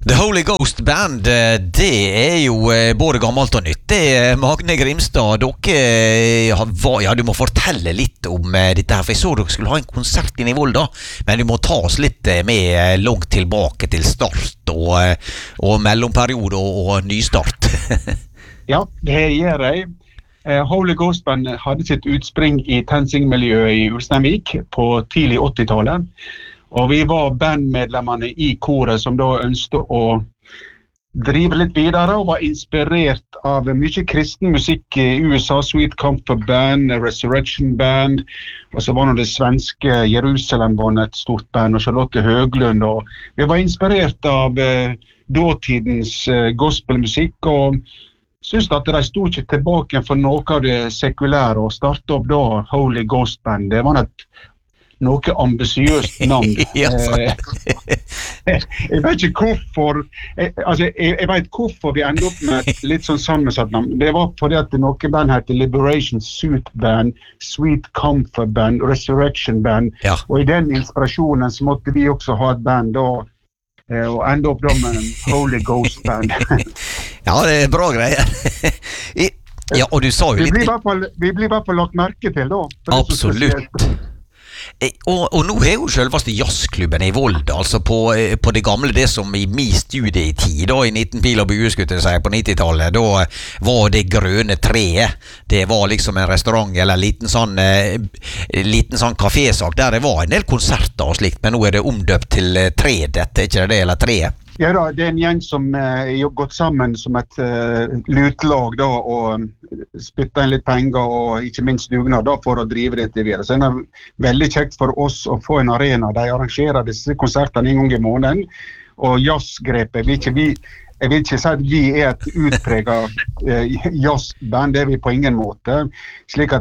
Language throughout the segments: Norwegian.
The Holy Ghost Band, det jo både gammelt og nytt. Det Magne Grimstad, du må fortelle litt om dette her, for jeg så dere skulle ha en konsert inne i Volda, men du må ta oss litt med langt tilbake til start og mellomperiode og nystart. Ja, det gjør jeg. Holy Ghost Band hadde sitt utspring i TenSing-miljøet i Ulsteinvik på tidlig 80-tallet. Og vi var bandmedlemmene i koret som da ønsket å drive litt videre og var inspirert av mye kristen musikk i USA, Sweet Comfort Band, Resurrection Band, og så var det svenske Jerusalem var et stort band, og Charlotte Høglund, og vi var inspirert av dåtidens gospelmusikk, og synes at de stod ikke tilbake for noe av det sekulære, og startet opp da Holy Ghost Band. Det var noe ambisiøst navn. Ja, jeg vet ikke hvorfor, jeg vet hvorfor vi endte opp med et litt sånn sammensatt navn. Det var fordi at noen band heter Liberation Suit Band, Sweet Comfort Band, Resurrection Band, ja. Og i den inspirasjonen så måtte vi også ha et band da, og ende opp da med en Holy Ghost Band. Ja, det bra greier. Ja, og du sa jo litt... Vi blir i hvert fall lagt merke til da. Absolutt. Og nå jo selveste jazzklubben i Volda, altså på det gamle, det som i min studietid, da i 19 pil og bue, skulle jeg si, på 90-tallet, da var det grønne treet. Det var liksom en restaurant eller en liten sånn kafésak, der det var en del konserter og slikt, men nå det omdøpt til Tredet, ikke det, eller Treet? Ja da, det en gjeng som gått sammen som et lutlag da, og spyttet inn litt penger og ikke minst dugnad da, for å drive dette videre. Så det veldig kjekt for oss å få en arena. De arrangerer disse konsertene en gang i måneden, og jazzgrepet, jeg vil ikke si at vi et utpreget jazzband, det vi på ingen måte, slik at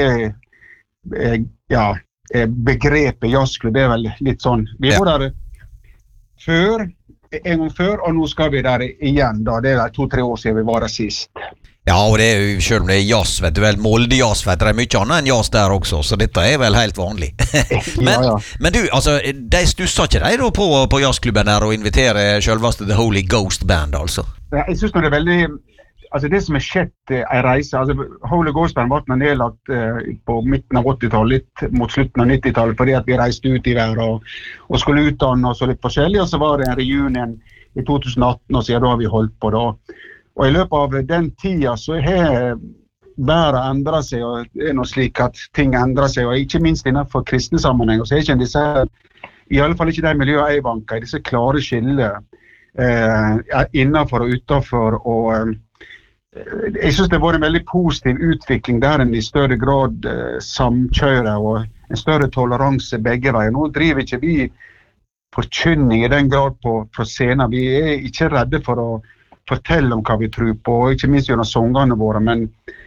begrepet jazzklubb vel litt sånn. Vi var der en gang før, og nå skal vi der igjen da, det 2-3 år siden vi var der sist. Ja, og det jo, selv om det jazz, vet du vel, Molde-jazz, vet du, det mye annet enn jazz der også, så dette vel helt vanlig. Men du, altså, de stusser ikke de da på jazzklubben der og inviterer selveste The Holy Ghost Band, altså? Jeg synes det veldig... Altså det som skjedd en reise, altså Holy Ghost Band var nedlagt på midten av 80-tallet, litt mot slutten av 90-tallet, fordi at vi reiste ut i verden og skulle utdanne oss og litt forskjellig, og så var det en reunion i 2018, og siden da har vi holdt på da. Og i løpet av den tida så har verden endret seg, og det noe slik at ting endrer seg, og ikke minst innenfor kristne sammenheng, og så ikke disse, i alle fall ikke de miljøene jeg vanker, disse klare skiller innenfor og utenfor, og jeg synes det var en veldig positiv utvikling der en i større grad samkjører og en større toleranse begge veier. Nå driver ikke vi forkynning i den grad på scenen. Vi ikke redde for å fortelle om hva vi tror på, ikke minst gjennom sangene våre, men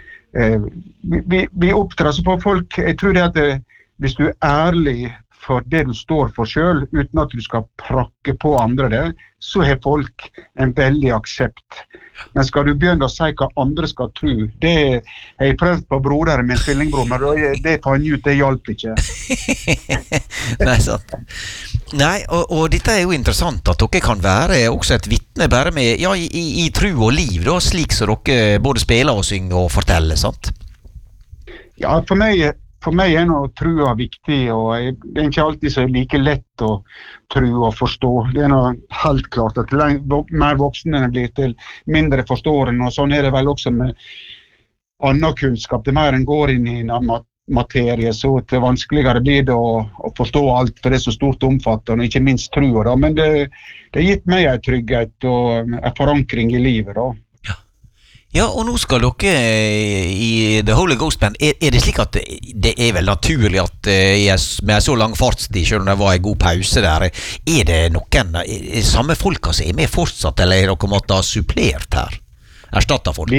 vi opptrer så på folk. Jeg tror det at hvis du ærlig for det du står for selv, uten at du skal prakke på andre det, så har folk en veldig aksept. Men skal du begynne å si hva andre skal tro, det har jeg prøvd på broderen min, tvillingbror, men det fant ut, det hjalp ikke. Nei, sant. Nei, og dette jo interessant at dere kan være også et vittne bare med, ja, i tro og liv, da, slik som dere både spiller og synger og forteller, sant? Ja, for meg noe trua viktig, og det ikke alltid så like lett å tro og forstå. Det noe helt klart at mer voksne blir til mindre forstående, og sånn det vel også med annen kunnskap. Det mer en går inn i en materie, så til vanskeligere blir det å forstå alt, for det så stort omfattende, og ikke minst trua da. Men det har gitt meg en trygghet og en forankring i livet da. Ja, og nå skal dere i The Holy Ghost Band, det slik at det vel naturlig at med så lang fartstid, selv om det var en god pause der, det noen samme folka som med fortsatt, eller dere måtte ha supplert her? Erstattet folk?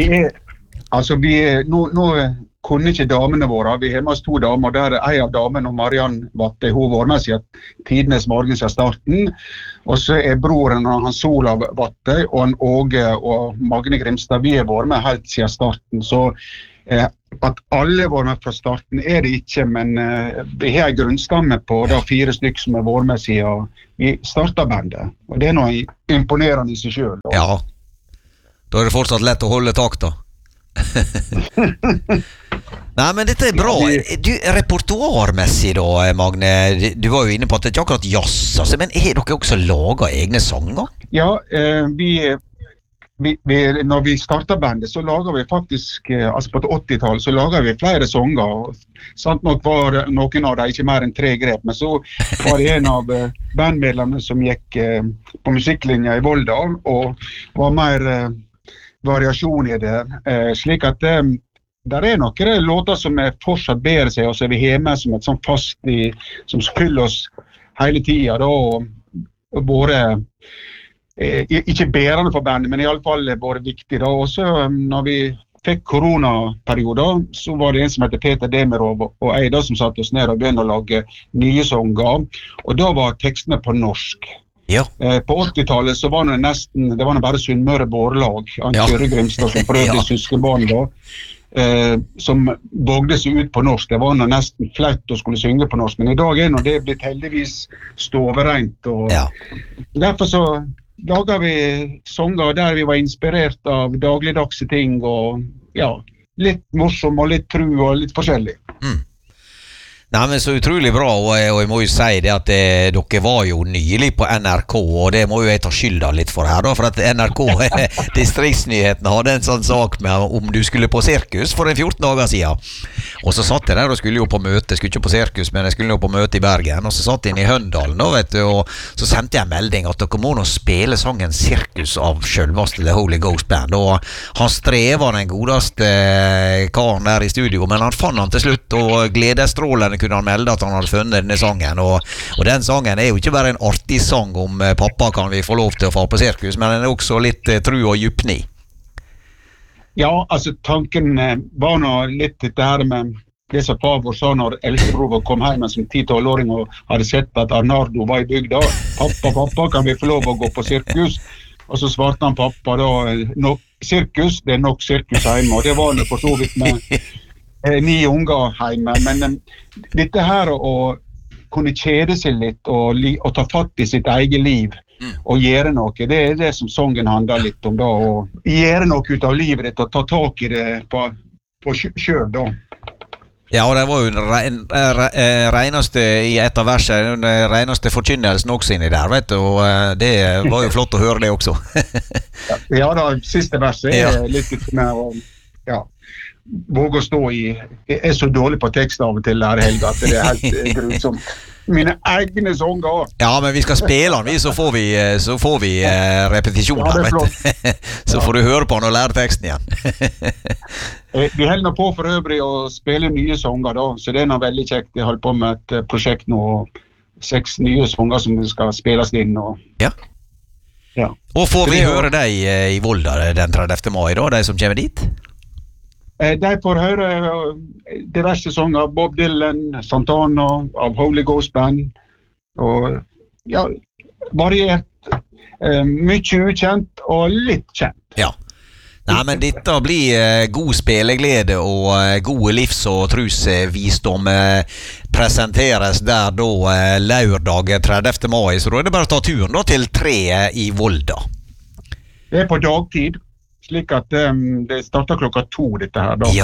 Nå kunne ikke damene våre, vi har med oss 2 damer, og der en av damene, Mariann Vatte, hun var med siden tidenes morgen siden starten, og så broren Hans Olav Vatte, og Åge og Magne Grimstad, vi har vært med helt siden starten, så at alle var med fra starten det ikke, men vi har en grunnstamme på da 4 stykker som har vært med siden vi startet bandet. Og det noe imponerende I seg selv. Ja, da det fortsatt lett å holde takta. Nei, men dette bra. Du, repertoarmessig da, Magne, du var jo inne på at det ikke akkurat jazz, altså, men har dere også laget egne sanger? Ja, når vi startet bandet så laget vi faktisk, altså på 80-tallet så laget vi flere sanger, og sant nok var noen av dem ikke mer enn 3 grep, men så var det en av bandmedlemmene som gikk på musikklinja I Volda, og var mer variasjon I det, slik at der noen låter som fortsatt bedre seg, og så vi hjemme som et sånt fast som fyller oss hele tiden, da, og både ikke bærende for bandet, men I alle fall bare viktig da. Også når vi fikk koronaperioder, så var det en som heter Peter Demerov og Eida som satt oss ned og begynte å lage nye sanger, og da var tekstene på norsk. Ja. På 80-tallet så var det nesten, det var bare Sunnmøre Bårlag, Kjøre Grimstad som prøvde søskenbarn da, som vågde seg ut på norsk. Det var nesten flaut å skulle synge på norsk, men I dag nå det blitt heldigvis ståverent, og derfor så lager vi sanger der vi var inspirert av dagligdagse ting, og ja, litt morsom og litt tru og litt forskjellig. Nei, men så utrolig bra, og jeg må jo si det at dere var jo nylig på NRK, og det må jo jeg ta skylda litt for her da, for at NRK, distriktsnyhetene hadde en sånn sak med om du skulle på sirkus for en 14 dager siden. Og så satt jeg der og skulle jo på møte, skulle ikke på sirkus, men jeg skulle jo på møte I Bergen, og så satt jeg inn I Høndalen da, vet du, og så sendte jeg en melding at dere må nå spille sangen Sirkus av selveste The Holy Ghost Band, og han strever den godeste karen der I studio, men han fann han til slutt, og gledesstrålende kunne han melde at han hadde funnet denne sangen, og den sangen jo ikke bare en artig sang om pappa kan vi få lov til å få på sirkus, men den også litt tru og djupni. Ja, altså tanken var nå litt dette her med det som far vår sa når eldstebror kom hjem som 10-12-åring og hadde sett at Arnardo var I bygda. Pappa, kan vi få lov å gå på sirkus? Og så svarte han pappa da, sirkus, det nok sirkus hjemme, og det var det for så vidt med 9 unger hjemme, men dette her å kunne kjede seg litt og ta fatt I sitt eget liv og gjøre noe, det det som sangen handler litt om da, og gjøre noe ut av livet ditt og ta tak I det på selv da. Ja, og det var jo den reneste I et av versene, den reneste forkynnelsen også inni der, vet du, og det var jo flott å høre det også. Ja da, siste verset litt mer om, ja, våge å stå I, jeg så dårlig på tekst av og til der Helga, at det helt grusomt. Mine egne sanger. Ja, men vi skal spille den, så får vi repetisjon her, vet du. Så får du høre på den og lære teksten igjen. Vi holder på for øvrig å spille nye sanger da, så det noe veldig kjekt. Jeg holder på med et prosjekt nå, 6 nye sanger som skal spilles inn. Og, ja. Og får vi høre deg I Volda den 30. mai da, de som kommer dit? De får høre diverse sanger, Bob Dylan, Santana, av Holy Ghost Band, og ja, variert, mye ukjent og litt kjent. Ja. Nei, men dette blir god spilleglede og gode livs- og trusvisdom presenteres der da lørdag 30. mai, så da det bare å ta turen da til 3 I Volda. Det på dagtid. Slik at det starter klokka 2 dette her da.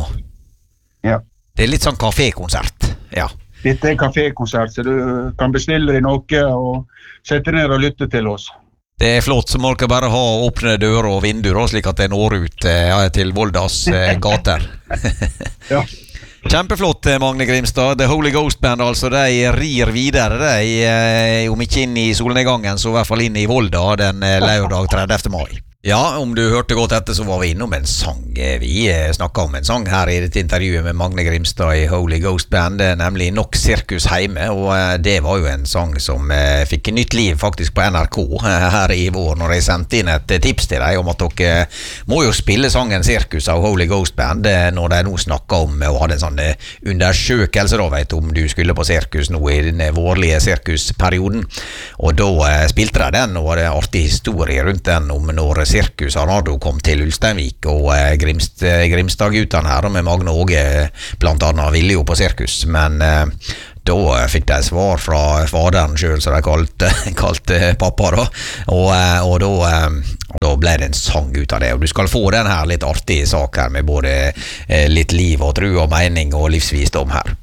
Ja. Det litt sånn kafékonsert. Ja. Dette kafékonsert, så du kan bestille deg noe og sette ned og lytte til oss. Det flott, så må dere bare ha åpne dører og vinduer, slik at det når ut til Voldas gater. Ja. Kjempeflott, Magne Grimstad. The Holy Ghost Band, altså, de rir videre, om ikke inn I solnedgangen, så I hvert fall inn I Volda den lørdag 30. mai. Ja, om du hørte godt etter så var vi innom en sang. Vi snakket om en sang her I dette intervjuet med Magne Grimstad I Holy Ghost Band, nemlig Nok Sirkus Heime, og det var jo en sang som fikk nytt liv faktisk på NRK her I vår, når jeg sendte inn et tips til deg om at dere må jo spille sangen Sirkus av Holy Ghost Band når de nå snakket om og hadde en sånn undersøkelse da, vet du, om du skulle på sirkus nå I den vårlige sirkusperioden, og da spilte de den, og det artig historie rundt den om når Sirkus Arnado kom til Ulsteinvik, og Grimstad-guttene her, og med Magne Åge blant annet ville jo på sirkus, men da fikk de svar fra faderen selv, som de kalte pappa da, og da ble det en sang ut av det, og du skal få den her litt artige sak her med både litt liv og tro og mening og livsvisdom her.